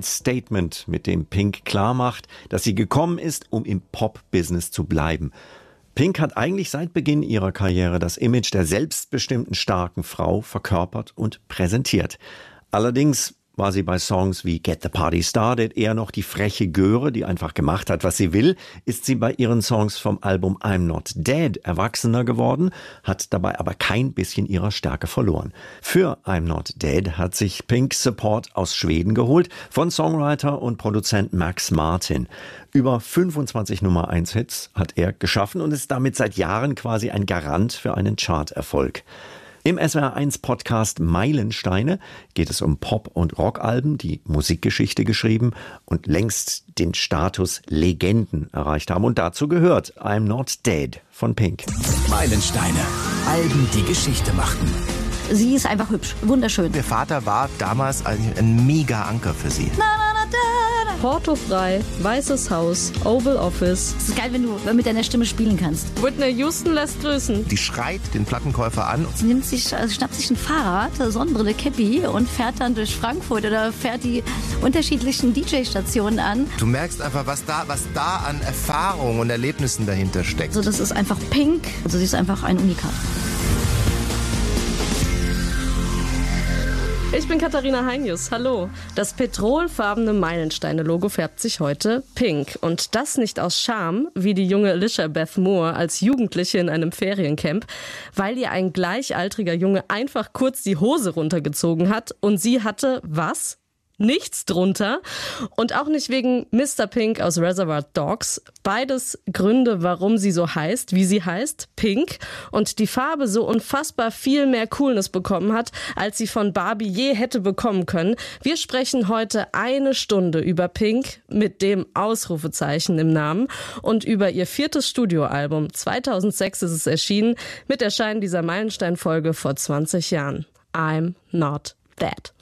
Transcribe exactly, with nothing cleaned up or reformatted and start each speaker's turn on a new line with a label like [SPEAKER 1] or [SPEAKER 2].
[SPEAKER 1] ein Statement, mit dem Pink klarmacht, dass sie gekommen ist, um im Pop-Business zu bleiben. Pink hat eigentlich seit Beginn ihrer Karriere das Image der selbstbestimmten, starken Frau verkörpert und präsentiert. Allerdings war sie bei Songs wie Get the Party Started eher noch die freche Göre, die einfach gemacht hat, was sie will, ist sie bei ihren Songs vom Album I'm Not Dead erwachsener geworden, hat dabei aber kein bisschen ihrer Stärke verloren. Für I'm Not Dead hat sich Pink Support aus Schweden geholt, von Songwriter und Produzent Max Martin. Über fünfundzwanzig Nummer eins Hits hat er geschaffen und ist damit seit Jahren quasi ein Garant für einen Charterfolg. Im S W R eins Podcast Meilensteine geht es um Pop- und Rockalben, die Musikgeschichte geschrieben und längst den Status Legenden erreicht haben. Und dazu gehört I'm Not Dead von Pink.
[SPEAKER 2] Meilensteine, Alben, die Geschichte machten.
[SPEAKER 3] Sie ist einfach hübsch, wunderschön.
[SPEAKER 4] Der Vater war damals ein, ein Mega-Anker für sie.
[SPEAKER 3] Na, na, na, da, da.
[SPEAKER 5] Portofrei, Weißes Haus, Oval Office.
[SPEAKER 3] Es ist geil, wenn du mit deiner Stimme spielen kannst.
[SPEAKER 5] Whitney Houston lässt grüßen.
[SPEAKER 4] Die schreit den Plattenkäufer an.
[SPEAKER 3] Sie nimmt sich, also schnappt sich ein Fahrrad, Sonnenbrille, Käppi und fährt dann durch Frankfurt oder fährt die unterschiedlichen D J-Stationen an.
[SPEAKER 4] Du merkst einfach, was da, was da an Erfahrung und Erlebnissen dahinter steckt.
[SPEAKER 3] Also das ist einfach Pink. Also sie ist einfach ein Unikat.
[SPEAKER 5] Ich bin Katharina Heinius, hallo. Das petrolfarbene Meilensteine-Logo färbt sich heute pink. Und das nicht aus Scham, wie die junge Alicia Beth Moore als Jugendliche in einem Feriencamp, weil ihr ein gleichaltriger Junge einfach kurz die Hose runtergezogen hat und sie hatte, was? Nichts drunter und auch nicht wegen Mister Pink aus Reservoir Dogs. Beides Gründe, warum sie so heißt, wie sie heißt, Pink, und die Farbe so unfassbar viel mehr Coolness bekommen hat, als sie von Barbie je hätte bekommen können. Wir sprechen heute eine Stunde über Pink mit dem Ausrufezeichen im Namen und über ihr viertes Studioalbum. zweitausendsechs ist es erschienen, mit Erscheinen dieser Meilenstein-Folge vor zwanzig Jahren. I'm Not Dead.